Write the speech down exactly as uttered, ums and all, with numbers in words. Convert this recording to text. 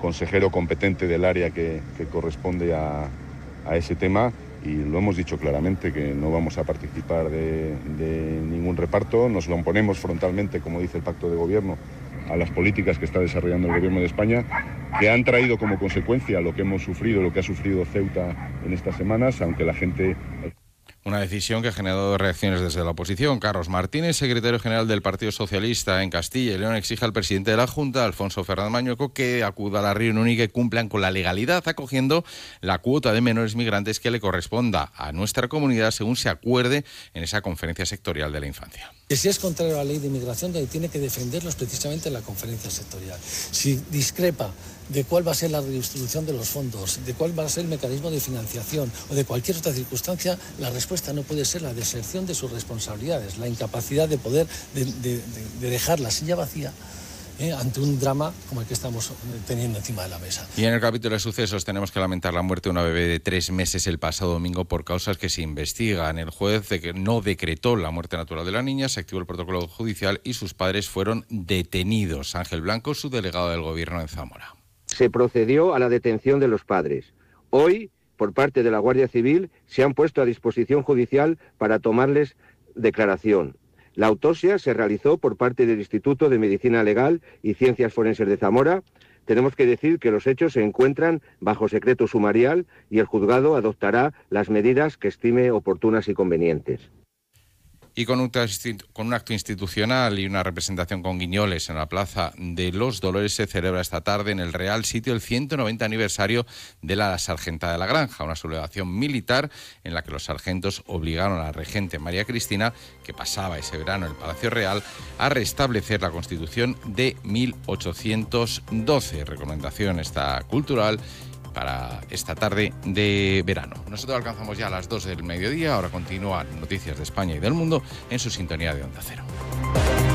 consejero competente del área que, que corresponde a, a ese tema, y lo hemos dicho claramente, que no vamos a participar de, de ningún reparto. Nos lo oponemos frontalmente, como dice el pacto de gobierno, a las políticas que está desarrollando el gobierno de España, que han traído como consecuencia lo que hemos sufrido, lo que ha sufrido Ceuta en estas semanas, aunque la gente... Una decisión que ha generado reacciones desde la oposición. Carlos Martínez, secretario general del Partido Socialista en Castilla y León, exige al presidente de la Junta, Alfonso Fernández Mañueco, que acuda a la reunión y que cumplan con la legalidad, acogiendo la cuota de menores migrantes que le corresponda a nuestra comunidad según se acuerde en esa conferencia sectorial de la infancia. Que si es contrario a la ley de inmigración, tiene que defenderlos precisamente en la conferencia sectorial. Si discrepa de cuál va a ser la redistribución de los fondos, de cuál va a ser el mecanismo de financiación o de cualquier otra circunstancia, la respuesta no puede ser la deserción de sus responsabilidades, la incapacidad de poder de, de, de dejar la silla vacía ¿eh? ante un drama como el que estamos teniendo encima de la mesa. Y en el capítulo de sucesos tenemos que lamentar la muerte de una bebé de tres meses el pasado domingo por causas que se investigan. El juez de que no decretó la muerte natural de la niña, se activó el protocolo judicial y sus padres fueron detenidos. Ángel Blanco, su delegado del gobierno en Zamora. Se procedió a la detención de los padres. Hoy, por parte de la Guardia Civil, se han puesto a disposición judicial para tomarles declaración. La autopsia se realizó por parte del Instituto de Medicina Legal y Ciencias Forenses de Zamora. Tenemos que decir que los hechos se encuentran bajo secreto sumarial y el juzgado adoptará las medidas que estime oportunas y convenientes. Y con un, con un acto institucional y una representación con guiñoles en la Plaza de los Dolores se celebra esta tarde en el Real Sitio el ciento noventa aniversario de la Sargenta de la Granja, una sublevación militar en la que los sargentos obligaron a la regente María Cristina, que pasaba ese verano en el Palacio Real, a restablecer la Constitución de mil ochocientos doce. Recomendación esta cultural para esta tarde de verano. Nosotros alcanzamos ya a las dos del mediodía, ahora continúan noticias de España y del mundo en su sintonía de Onda Cero.